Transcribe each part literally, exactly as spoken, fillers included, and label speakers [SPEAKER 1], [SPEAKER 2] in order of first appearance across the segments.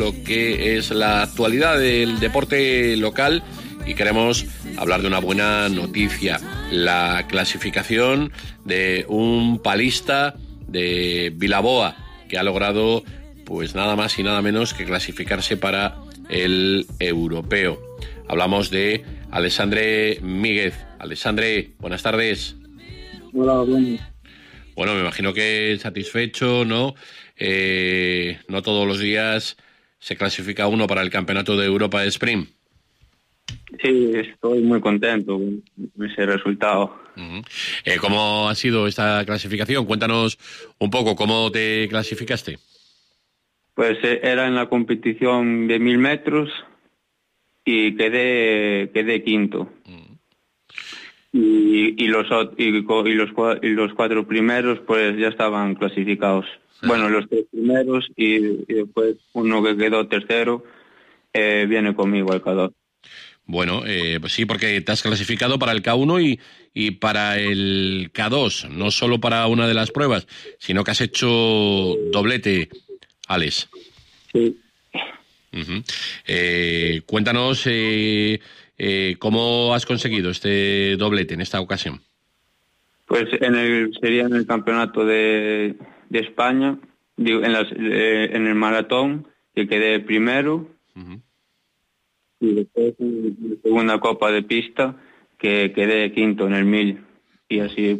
[SPEAKER 1] Lo que es la actualidad del deporte local y queremos hablar de una buena noticia, la clasificación de un palista de Vilaboa que ha logrado pues nada más y nada menos que clasificarse para el europeo. Hablamos de Alexandre Míguez. Alexandre, buenas tardes.
[SPEAKER 2] Hola, bueno.
[SPEAKER 1] Bueno, me imagino que satisfecho, ¿no? Eh, no todos los días se clasifica uno para el Campeonato de Europa de Sprint.
[SPEAKER 2] Sí, estoy muy contento con ese resultado.
[SPEAKER 1] Uh-huh. Eh, ¿Cómo ha sido esta clasificación? Cuéntanos un poco, ¿cómo te clasificaste?
[SPEAKER 2] Pues eh, era en la competición de mil metros y quedé quedé quinto. Uh-huh. Y, y, los, y, y, los, y los cuatro primeros pues ya estaban clasificados. Uh-huh. Bueno, los tres primeros y, y después uno que quedó tercero eh, viene conmigo al K dos.
[SPEAKER 1] Bueno, eh, pues sí, porque te has clasificado para el K uno y, y para el K dos, no solo para una de las pruebas, sino que has hecho doblete, Alex.
[SPEAKER 2] Sí.
[SPEAKER 1] Uh-huh. Eh, cuéntanos eh, eh, cómo has conseguido este doblete en esta ocasión.
[SPEAKER 2] Pues en el sería en el campeonato de, de España, digo, en, las, eh, en el maratón, que quedé primero. Uh-huh. Y después en la segunda copa de pista que quedé quinto en el mil y así.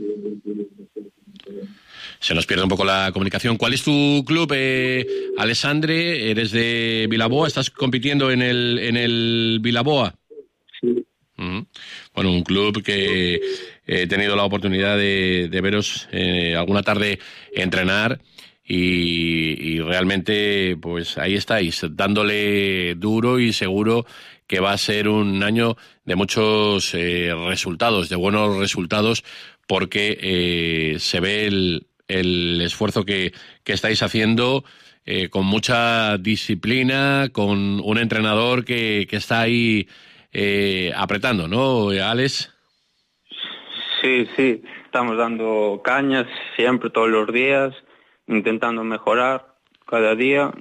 [SPEAKER 1] Se nos pierde un poco la comunicación. ¿Cuál es tu club, eh, Alexandre? ¿Eres de Vilaboa? ¿Estás compitiendo en el en el Vilaboa?
[SPEAKER 2] Sí.
[SPEAKER 1] Uh-huh. Bueno, un club que he tenido la oportunidad de, de veros eh, alguna tarde entrenar. Y, y realmente, pues ahí estáis, dándole duro y seguro que va a ser un año de muchos eh, resultados, de buenos resultados, porque eh, se ve el, el esfuerzo que, que estáis haciendo eh, con mucha disciplina, con un entrenador que, que está ahí eh, apretando, ¿no, Alex?
[SPEAKER 2] Sí, sí, estamos dando cañas siempre, todos los días, intentando mejorar cada día.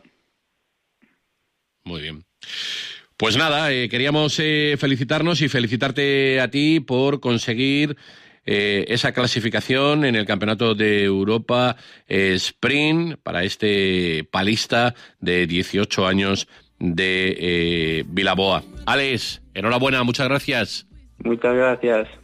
[SPEAKER 1] Muy bien. Pues nada, eh, queríamos eh, felicitarnos y felicitarte a ti por conseguir eh, esa clasificación en el Campeonato de Europa eh, Sprint para este palista de dieciocho años de eh, Vilaboa. Alex, enhorabuena, muchas gracias.
[SPEAKER 2] Muchas gracias.